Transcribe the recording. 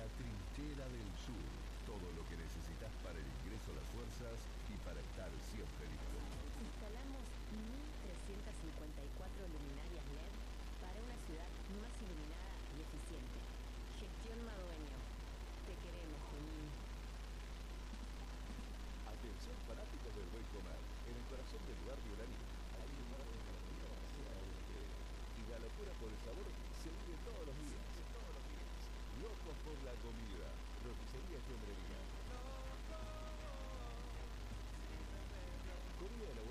Trinchera del Sur. Todo lo que necesitas para el ingreso a las fuerzas y para estar siempre listo. Instalamos 1.354 luminarias LED para una ciudad más iluminada y eficiente. Gestión Madueño. Te queremos, Junín. Atención fanáticos del buen comer. En el corazón del barrio Lanín hay un bar de comida y la locura por el sabor se vive todos los días. Locos por la comida. Roticería y hombrería. Comida elaborada